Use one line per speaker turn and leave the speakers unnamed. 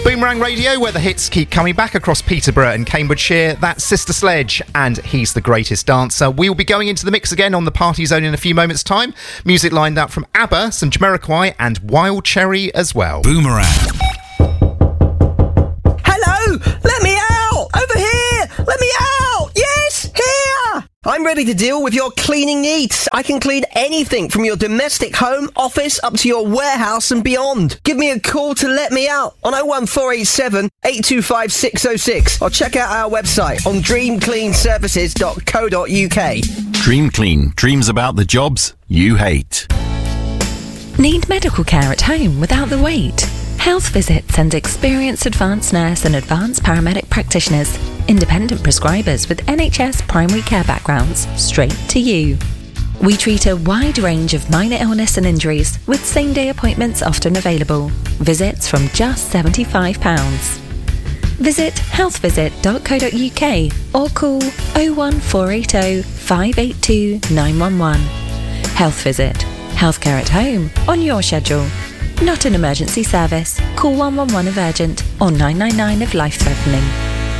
Boomerang Radio, where the hits keep coming back across Peterborough and Cambridgeshire. That's Sister Sledge and He's the Greatest Dancer. We will be going into the mix again on the Party Zone in a few moments' time. Music lined up from ABBA, some Jamiroquai and Wild Cherry as well.
Boomerang.
Hello! Let me out! Over here! Let me out! Yes! Here! I'm ready to deal with your cleaning needs. I can clean anything from your domestic home, office, up to your warehouse and beyond. Give me a call to let me out on 01487 825 606 or check out our website on dreamcleanservices.co.uk.
Dream Clean. Dreams about the jobs you hate.
Need medical care at home without the wait? Health Visits and experienced advanced nurse and advanced paramedic practitioners, independent prescribers with NHS primary care backgrounds, straight to you. We treat a wide range of minor illness and injuries with same-day appointments often available. Visits from just £75. Visit healthvisit.co.uk or call 01480 582 911. Health Visit. Healthcare at home on your schedule. Not an emergency service. Call 111 if urgent or 999 if life-threatening.